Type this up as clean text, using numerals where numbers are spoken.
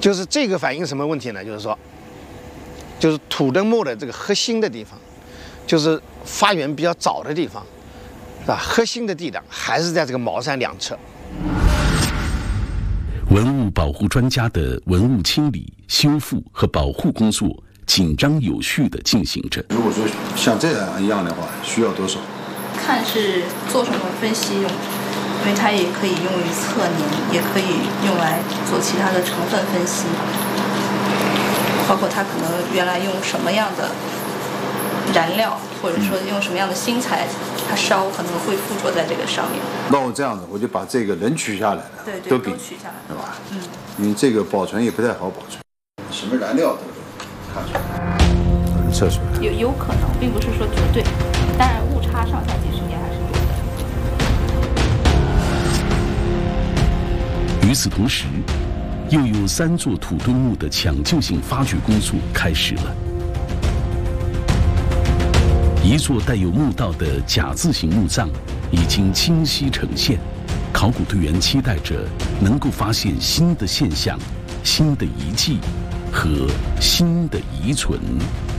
就是这个反映什么问题呢？就是说，就是土墩墓的这个核心的地方，就是发源比较早的地方，是吧？核心的地档还是在这个茅山两侧。 文物保护专家的文物清理、修复和保护工作紧张有序地进行着。 如果说像这样一样的话，需要多少？ 看是做什么分析用，因为它也可以用于测年，也可以用来做其他的成分分析，包括它可能原来用什么样的燃料，或者说用什么样的新材，它烧可能会附着在这个上面。 那我这样子，我就把这个人取下来了， 对， 都取下来， 对吧？因为这个保存也不太好保存，什么燃料都看出来，测出来。 有可能，并不是说绝对，当然误差上下几十年还是有的。 与此同时，又有3座土墩墓的抢救性发掘工作开始了。一座带有墓道的甲字形墓葬已经清晰呈现，考古队员期待着能够发现新的现象、新的遗迹和新的遗存。